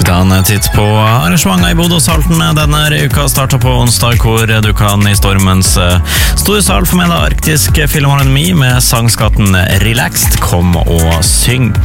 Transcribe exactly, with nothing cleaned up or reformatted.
Ta en titt på arrangementet i Bodø og Salten denne uka startet på onsdag, hvor du kan i Stormens store sal få med deg Arktisk Filharmoni med sangskatten Relaxed. Kom og syng.